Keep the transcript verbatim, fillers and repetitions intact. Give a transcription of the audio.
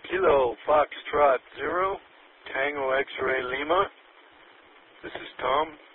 Kilo Foxtrot Zero, Tango X-Ray Lima. This is Tom.